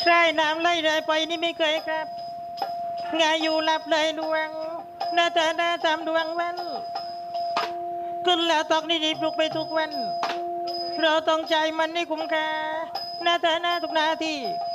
ไร่น้ำไล่เลยไปนี่ไม่เคยครับงายอยู่หลับเลยดวงหน้าตาหน้าตามดวงวันขึ้นแล้วตอกนี่ดีปลุกไปทุกวันเราต้องใจมันให้คุ้มค่าหน้าตาหน้าทุกนาที